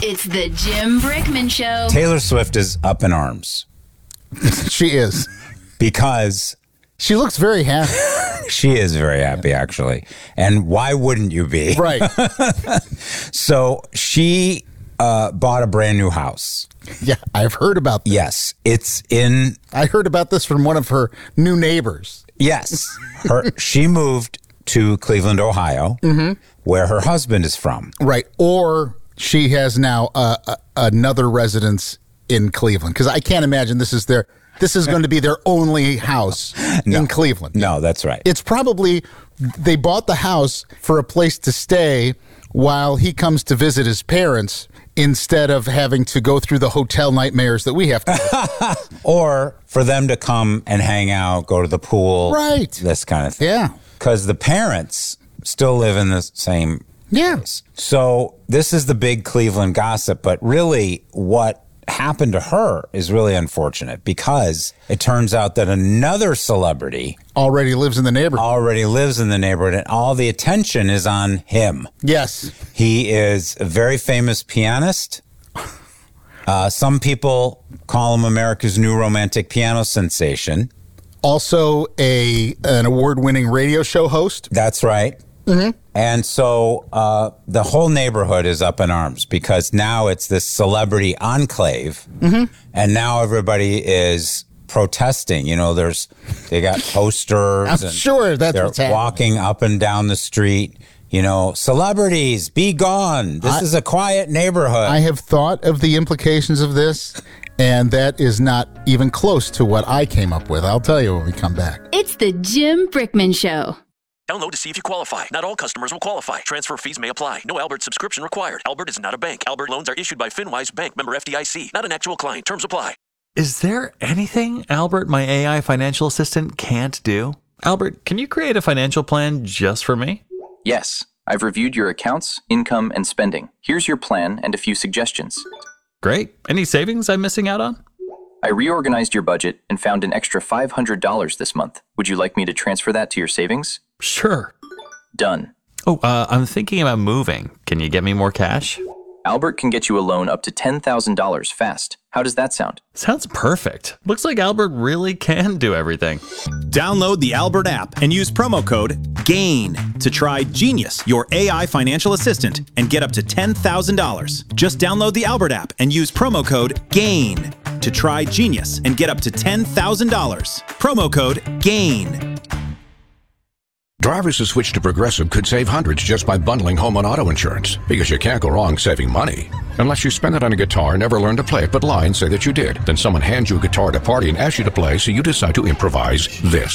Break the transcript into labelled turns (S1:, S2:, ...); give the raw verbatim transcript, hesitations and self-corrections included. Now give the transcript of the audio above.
S1: It's the Jim Brickman Show.
S2: Taylor Swift is up in arms.
S3: She is.
S2: Because
S3: she looks very happy.
S2: She is very happy, actually. And why wouldn't you be?
S3: Right.
S2: So she uh, bought a brand new house.
S3: Yeah, I've heard about this.
S2: Yes. It's in...
S3: I heard about this from one of her new neighbors.
S2: Yes. Her. She moved to Cleveland, Ohio, mm-hmm. where her husband is from.
S3: Right. Or she has now uh, uh, another residence in Cleveland. Because I can't imagine this is their... This is going to be their only house
S2: no.
S3: in Cleveland.
S2: No, that's right.
S3: It's probably, they bought the house for a place to stay while he comes to visit his parents instead of having to go through the hotel nightmares that we have to do.
S2: Or for them to come and hang out, go to the pool.
S3: Right.
S2: This kind of thing.
S3: Yeah.
S2: Because the parents still live in the same
S3: yeah.
S2: place. So this is the big Cleveland gossip, but really what happened to her is really unfortunate because it turns out that another celebrity
S3: already lives in the neighborhood.
S2: Already lives in the neighborhood, and all the attention is on him.
S3: Yes.
S2: He is a very famous pianist. Uh, some people call him America's new romantic piano sensation.
S3: Also a an award-winning radio show host.
S2: That's right.
S3: Mm-hmm.
S2: And so uh, the whole neighborhood is up in arms because now it's this celebrity enclave, mm-hmm. and now everybody is protesting. You know, there's they got posters.
S3: I'm
S2: and
S3: sure that's
S2: they're
S3: what's happening.
S2: Walking up and down the street. You know, celebrities, be gone. This I, is a quiet neighborhood.
S3: I have thought of the implications of this, and that is not even close to what I came up with. I'll tell you when we come back.
S1: It's the Jim Brickman Show.
S4: Download to see if you qualify. Not all customers will qualify. Transfer fees may apply. No Albert subscription required. Albert is not a bank. Albert loans are issued by FinWise Bank, member F D I C. Not an actual client. Terms apply.
S5: Is there anything Albert, my A I financial assistant, can't do? Albert, can you create a financial plan just for me?
S6: Yes. I've reviewed your accounts, income, and spending. Here's your plan and a few suggestions.
S5: Great. Any savings I'm missing out on?
S6: I reorganized your budget and found an extra five hundred dollars this month. Would you like me to transfer that to your savings?
S5: Sure.
S6: Done.
S5: Oh, uh, I'm thinking about moving. Can you get me more cash?
S6: Albert can get you a loan up to ten thousand dollars fast. How does that sound?
S5: Sounds perfect. Looks like Albert really can do everything.
S7: Download the Albert app and use promo code GAIN to try Genius, your A I financial assistant, and get up to ten thousand dollars. Just download the Albert app and use promo code GAIN to try Genius and get up to ten thousand dollars. Promo code GAIN.
S8: Drivers who switch to Progressive could save hundreds just by bundling home and auto insurance, because you can't go wrong saving money. Unless you spend it on a guitar, never learn to play it, but lie and say that you did. Then someone hands you a guitar at a party and asks you to play, so you decide to improvise this.